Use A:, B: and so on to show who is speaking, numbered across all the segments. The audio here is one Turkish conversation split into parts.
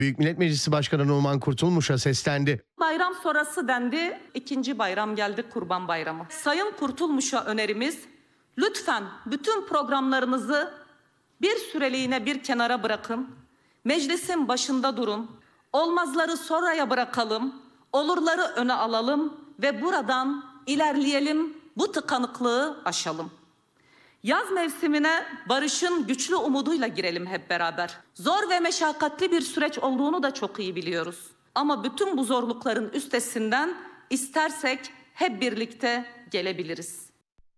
A: Büyük Millet Meclisi Başkanı Numan Kurtulmuş'a seslendi.
B: Bayram sonrası dendi, ikinci bayram geldi, Kurban Bayramı. Sayın Kurtulmuş'a önerimiz, lütfen bütün programlarınızı bir süreliğine bir kenara bırakın. Meclisin başında durun. Olmazları sonraya bırakalım. Olurları öne alalım ve buradan ilerleyelim. Bu tıkanıklığı aşalım. Yaz mevsimine barışın güçlü umuduyla girelim hep beraber. Zor ve meşakkatli bir süreç olduğunu da çok iyi biliyoruz. Ama bütün bu zorlukların üstesinden istersek hep birlikte gelebiliriz.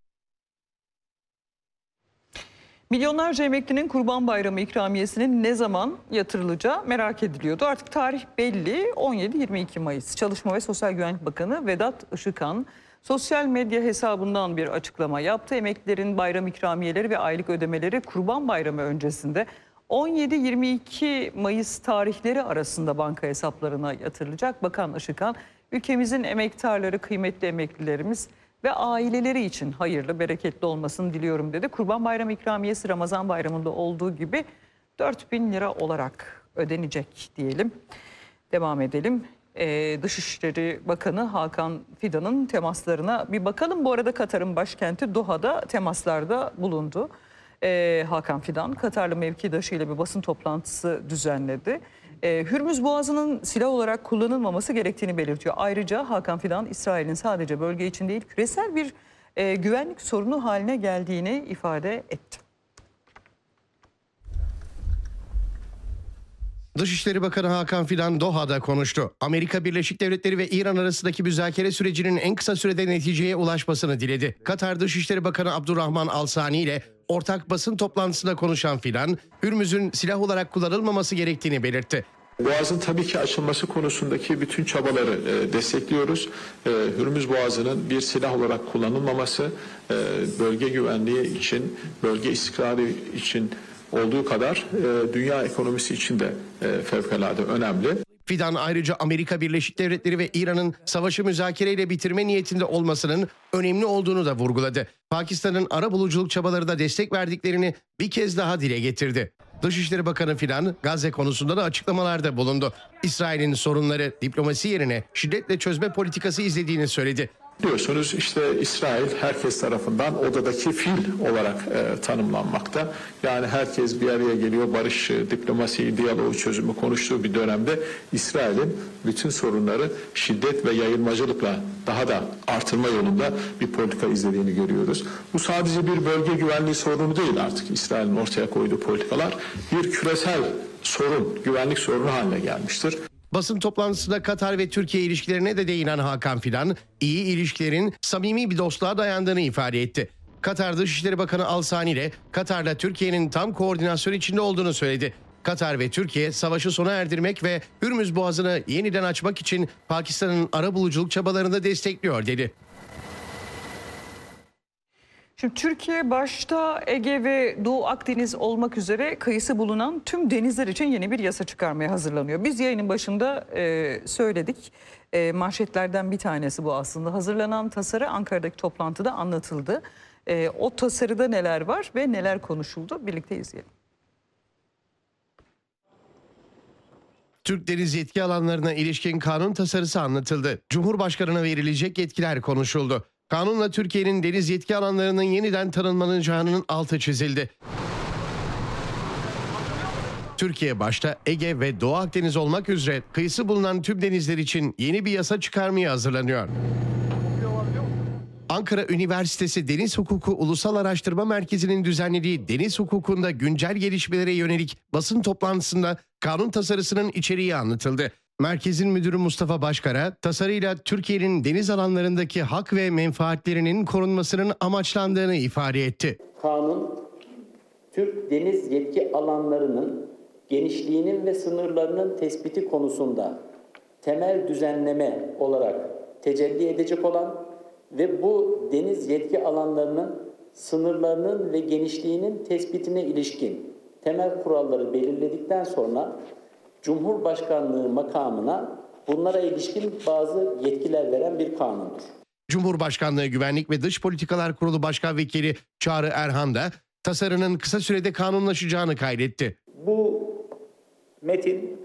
C: Milyonlarca emeklinin Kurban Bayramı ikramiyesinin ne zaman yatırılacağı merak ediliyordu. Artık tarih belli, 17-22 Mayıs. Çalışma ve Sosyal Güvenlik Bakanı Vedat Işıkhan sosyal medya hesabından bir açıklama yaptı. Emeklilerin bayram ikramiyeleri ve aylık ödemeleri Kurban Bayramı öncesinde 17-22 Mayıs tarihleri arasında banka hesaplarına yatırılacak. Bakan Işıkhan, ülkemizin emektarları, kıymetli emeklilerimiz ve aileleri için hayırlı, bereketli olmasını diliyorum dedi. Kurban Bayramı ikramiyesi Ramazan Bayramı'nda olduğu gibi 4.000 lira olarak ödenecek diyelim. Devam edelim. Dışişleri Bakanı Hakan Fidan'ın temaslarına bir bakalım. Bu arada Katar'ın başkenti Doha'da temaslarda bulundu. Hakan Fidan, Katarlı mevkidaşıyla bir basın toplantısı düzenledi. Hürmüz Boğazı'nın silah olarak kullanılmaması gerektiğini belirtiyor. Ayrıca Hakan Fidan, İsrail'in sadece bölge için değil, küresel bir güvenlik sorunu haline geldiğini ifade etti.
A: Dışişleri Bakanı Hakan Fidan Doha'da konuştu. Amerika Birleşik Devletleri ve İran arasındaki müzakere sürecinin en kısa sürede neticeye ulaşmasını diledi. Katar Dışişleri Bakanı Abdurrahman Al-Sani ile ortak basın toplantısında konuşan Fidan, Hürmüz'ün silah olarak kullanılmaması gerektiğini belirtti.
D: Boğazın tabii ki açılması konusundaki bütün çabaları destekliyoruz. Hürmüz Boğazı'nın bir silah olarak kullanılmaması bölge güvenliği için, bölge istikrarı için olduğu kadar dünya ekonomisi için de fevkalade önemli.
A: Fidan ayrıca Amerika Birleşik Devletleri ve İran'ın savaşı müzakereyle bitirme niyetinde olmasının önemli olduğunu da vurguladı. Pakistan'ın arabuluculuk çabalarına destek verdiklerini bir kez daha dile getirdi. Dışişleri Bakanı Fidan Gazze konusunda da açıklamalarda bulundu. İsrail'in sorunları diplomasi yerine şiddetle çözme politikası izlediğini söyledi.
D: Biliyorsunuz işte İsrail herkes tarafından odadaki fil olarak tanımlanmakta. Yani herkes bir araya geliyor, barış, diplomasi, diyaloğu, çözümü konuştuğu bir dönemde İsrail'in bütün sorunları şiddet ve yayılmacılıkla daha da artırma yolunda bir politika izlediğini görüyoruz. Bu sadece bir bölge güvenliği sorunu değil artık İsrail'in ortaya koyduğu politikalar bir küresel sorun, güvenlik sorunu haline gelmiştir.
A: Basın toplantısında Katar ve Türkiye ilişkilerine de değinen Hakan Fidan, iyi ilişkilerin samimi bir dostluğa dayandığını ifade etti. Katar Dışişleri Bakanı Al-Sani ile Katar'la Türkiye'nin tam koordinasyon içinde olduğunu söyledi. Katar ve Türkiye savaşı sona erdirmek ve Hürmüz Boğazı'nı yeniden açmak için Pakistan'ın arabuluculuk çabalarını destekliyor dedi.
C: Şimdi Türkiye başta Ege ve Doğu Akdeniz olmak üzere kıyısı bulunan tüm denizler için yeni bir yasa çıkarmaya hazırlanıyor. Biz yayının başında söyledik. Manşetlerden bir tanesi bu aslında. Hazırlanan tasarı Ankara'daki toplantıda anlatıldı. O tasarıda neler var ve neler konuşuldu? Birlikte izleyelim.
A: Türk deniz yetki alanlarına ilişkin kanun tasarısı anlatıldı. Cumhurbaşkanına verilecek yetkiler konuşuldu. Kanunla Türkiye'nin deniz yetki alanlarının yeniden tanımlanacağının altı çizildi. Türkiye başta Ege ve Doğu Akdeniz olmak üzere kıyısı bulunan tüm denizler için yeni bir yasa çıkarmaya hazırlanıyor. Ankara Üniversitesi Deniz Hukuku Ulusal Araştırma Merkezi'nin düzenlediği deniz hukukunda güncel gelişmelere yönelik basın toplantısında kanun tasarısının içeriği anlatıldı. Merkezin müdürü Mustafa Başkara, tasarıyla Türkiye'nin deniz alanlarındaki hak ve menfaatlerinin korunmasının amaçlandığını ifade etti.
E: Kanun, Türk deniz yetki alanlarının genişliğinin ve sınırlarının tespiti konusunda temel düzenleme olarak tecelli edecek olan ve bu deniz yetki alanlarının sınırlarının ve genişliğinin tespitine ilişkin temel kuralları belirledikten sonra Cumhurbaşkanlığı makamına bunlara ilişkin bazı yetkiler veren bir kanundur.
A: Cumhurbaşkanlığı Güvenlik ve Dış Politikalar Kurulu Başkan Vekili Çağrı Erhan da tasarının kısa sürede kanunlaşacağını kaydetti.
E: Bu metin